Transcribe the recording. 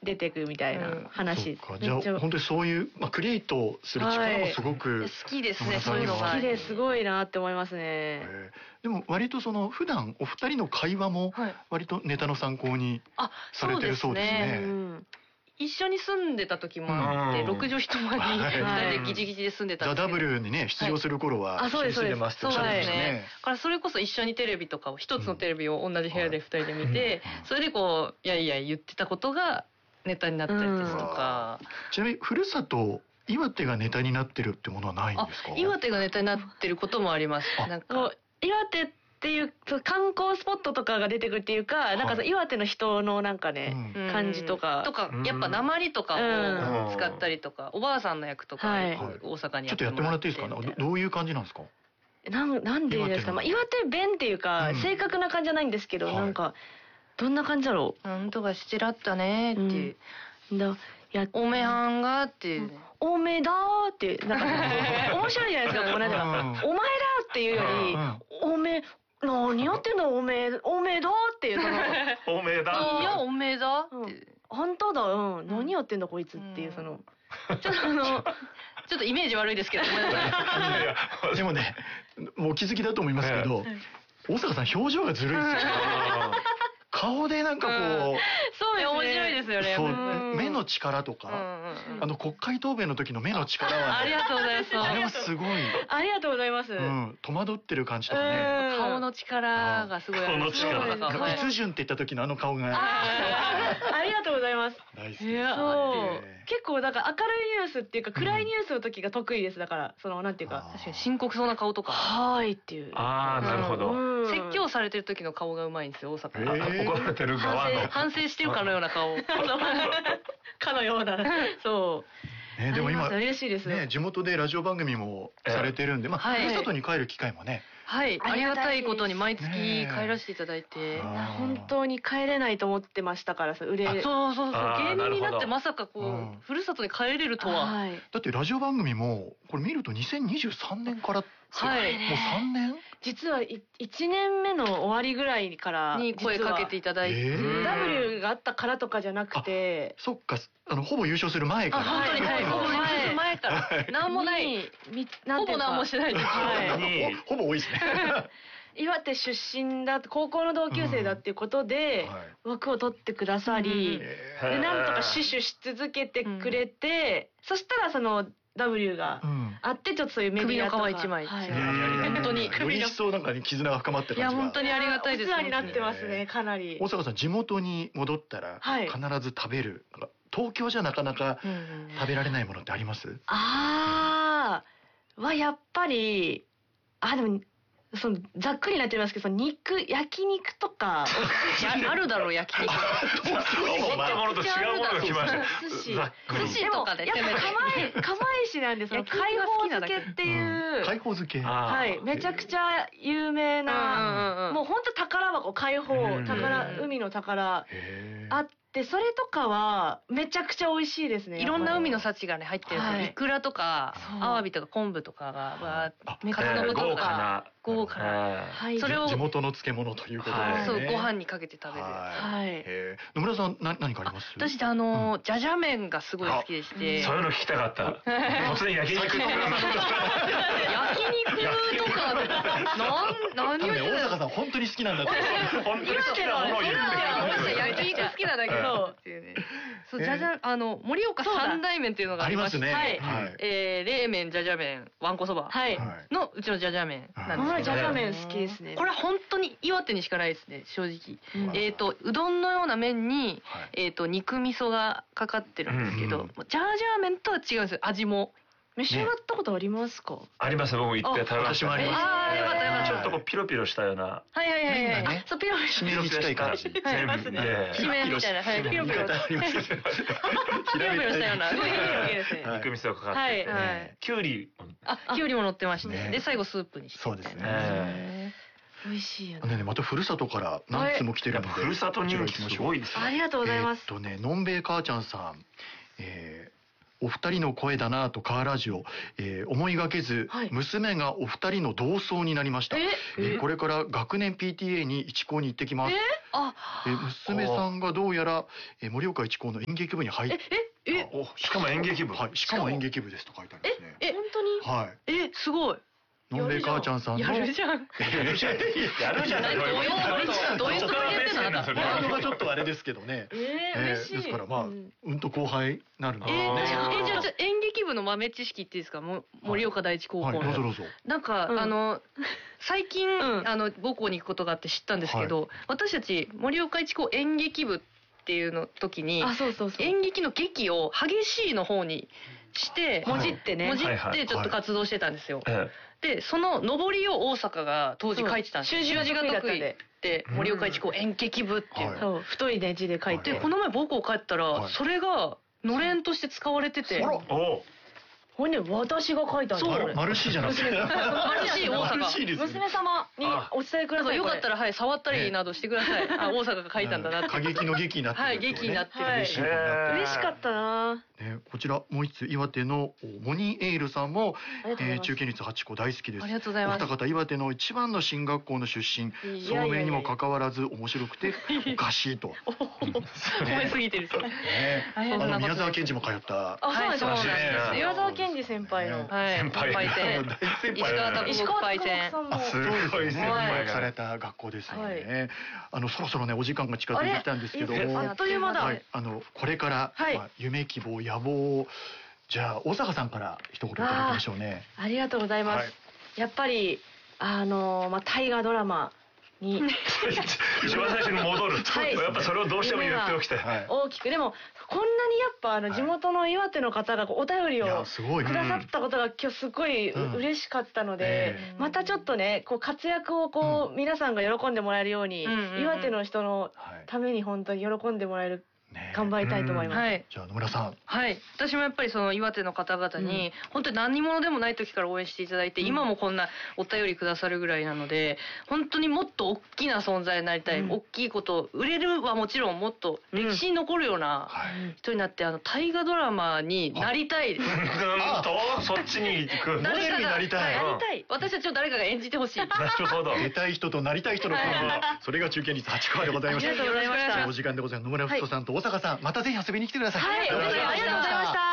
出てくみたいな話。 じゃあ本当にそういう、クリエイトする力もすごく、 好きですね。そういうのが好きですごいなって思いますね。 でも割とその普段お二人の会話も割とネタの参考にされてるそうですね。 一緒に住んでた時もあって、6畳一間に2人でギチギチで住んでたんですけど、 ザ・ダブルにね出場する頃はそうですそうです。 そうですね。 だからそれこそ一緒にテレビとかを一つのテレビを同じ部屋で2人で見て、それでこういやいや言ってたことがネタになったりですとか。 ちなみにふるさと岩手がネタになってるってものはないんですか？ 岩手がネタになってることもあります。なんか岩手っていう観光スポットとかが出てくるっていうか、なんか岩手の人のなんかね、感じとかやっぱ訛りとかを使ったりとか、おばあさんの役とか大阪にちょっとやってもらっていいですか？どういう感じなんですか？ なんでですか？岩手弁っていうか正確な感じじゃないんですけど、なんかどんな感じだろう。 なんとかしてらったねっていう。おめはんがっていう。 おめだーって、なんか面白いじゃないですか、この間が。お前だっていうより、おめ、何やってんだおめえだっていうその。 おめえだ。 いや、おめえだって。 あんただ、何やってんだこいつっていうその。 ちょっとイメージ悪いですけど、ごめんなさい。でもね、もう気づきだと思いますけど、大坂さん表情がずるいですよ。顔でなんかこう、 そう面白いですよね。 そう、目の力とか、国会答弁の時の目の力はね、 ありがとうございます。 あれはすごい。 ありがとうございます。 戸惑ってる感じとかね。 顔の力がすごいある。顔の力。いつじゅんって言った時のあの顔が。 ありがとうございます。 大好き。 そう。結構だから明るいニュースっていうか暗いニュースの時が得意です。だからそのなんていうか、 確かに深刻そうな顔とか。 はーいっていう。 ああ、なるほど。 説教されてる時の顔がうまいんですよ、大阪。 怒られてる側の。 反省してるかのような顔。 かのような。そう。 でも今嬉しいですね、地元でラジオ番組もされてるんで、ふるさとに帰る機会もね。 はい、ありがたいことに毎月帰らせていただいて、 本当に帰れないと思ってましたからさ、 そう、芸人になってまさかこうふるさとに帰れるとは。 だってラジオ番組もこれ見ると2023年から、 はい、 もう3年？ 実は1年目の終わりぐらいからに声かけていただいて、 W があったからとかじゃなくて、 そっか、ほぼ優勝する前から。 本当に、はい、ほぼ優勝する前から。なんもない。ほぼなんもしてない時に。ほぼ多いですね。 岩手出身だって高校の同級生だっていうことで枠を取ってくださり、でなんとか死守し続けてくれて、そしたらその W があってちょっとそういうメディアとか首の皮一枚、 本当により一層なんかに絆が深まった感じが。 いや本当にありがたいです。 お世話になってますね、かなり。 大阪さん地元に戻ったら必ず食べる、東京じゃなかなか食べられないものってあります？ やっぱりでもそのざっくりになっちゃいますけど、焼肉とかあるだろう、焼肉。 思ったものと違うものが来ました。 寿司とかで。 やっぱ釜石なんですよ。海宝漬けっていう。 海宝漬け。 はい、めちゃくちゃ有名な、もう本当宝箱、海宝、海の宝あって、それとかはめちゃくちゃ美味しいですね。 いろんな海の幸がね入ってるんですよ。イクラとかアワビとか昆布とかがカツオとか豪華な。 それを地元の漬物ということで、 そうご飯にかけて食べる。 野村さん何かあります？ 私じゃじゃ麺がすごい好きでして。 そういうの聞きたかった。突然焼肉とか。 焼肉とか何を言って大阪さん本当に好きなんだって。 本当に好きなものを言ってる。 焼肉好きなだけどっていうね。そうじゃじゃ盛岡三大麺っていうのがありまして、冷麺、じゃじゃ麺、わんこそばのうちのじゃじゃ麺なんですけど。 じゃじゃ麺好きですね。 これは本当に岩手にしかないですね、正直。うどんのような麺に肉味噌がかかってるんですけど、じゃじゃ麺とは違うんですよ、味も。 召し上がったことありますか？ あります。僕行って食べました。 私もあります。 よかったよかった。 ちょっとこうピロピロしたような。 はい。そうピロピロ。 締めに近い感じ。 締めみたいな。はい。ピロピロ。ピロピロしたような。 肉味噌がかかってて。きゅうり。 きゅうりも乗ってまして。で最後スープにして。 そうですね。 美味しいよね。 またふるさとから何つも来てるので。 ふるさとニュースすごいですね。 ありがとうございます。 のんべえ母ちゃんさん。 お二人の声だなとカーラジオ、思いがけず、娘がお二人の同窓になりました。これから学年 PTA に一高に行ってきます。娘さんがどうやら盛岡一高の演劇部に入って、 しかも演劇部、 しかも演劇部ですと書いてあるんですね。 本当に？ はい。すごい。 のんべい母ちゃんさんのやるじゃん。 やるじゃん。 どういうことやってんの？ ワードがちょっとあれですけどね。 嬉しい。 ですからまあうんと後輩なるので。 じゃあ演劇部の豆知識っていいですか？盛岡第一高校の。 どうぞどうぞ。 なんか最近母校に行くことがあって知ったんですけど、私たち盛岡一高演劇部っていうの時に演劇の劇を激しいの方にしてもじってちょっと活動してたんですよ。でその上りを大阪が当時書いてたんです。習字が得意で盛岡一高演劇部っていうの太い字で書いて、 この前母校帰ったらそれがのれんとして使われてて。 これね、私が書いたんですよ。 マルシーじゃなくて。 マルシー大阪。 娘様にお伝えください。 よかったら触ったりなどしてください。大阪が書いたんだなって。 過激の劇になってる。 はい、劇になってる。 嬉しかったな。 こちらもう一つ岩手のモニーエールさんも中堅率8校大好きです。 ありがとうございます。 お二方岩手の一番の進学校の出身、聡明にもかかわらず面白くておかしいと。 褒めすぎてる。 宮沢賢治も通った。 あ、そうなんですね。宮沢賢治先輩の先輩戦。石川拓国パイセン。 すごい先輩された学校ですよね。そろそろねお時間が近づいてきたんですけども、 あっという間だ。 これから夢希望野望をじゃあ大阪さんから一言いただきましょうね。 ありがとうございます。やっぱり大河ドラマに一番最初に戻る。やっぱそれをどうしても言っておきたい。 大きくでもこんなにやっぱ地元の岩手の方がお便りをくださったことが今日すごい嬉しかったので、またちょっとねこう活躍を皆さんが喜んでもらえるように岩手の人のために本当に喜んでもらえる。頑張りたいと思います。 じゃあ野村さん。 はい。私もやっぱりその岩手の方々に本当に何者でもない時から応援していただいて、今もこんなお便りくださるぐらいなので、本当にもっと大きな存在になりたい。大きいこと売れるはもちろんもっと歴史に残るような人になって大河ドラマになりたいです。 そっちに行く。 モデルになりたい。私たちを誰かが演じてほしい。 なるほど。 出たい人となりたい人のコンビ、それが中堅率8校でございました。 ありがとうございました。 お時間でございます。野村太さんと大阪さん、またぜひ遊びに来てください。 はい、ありがとうございました。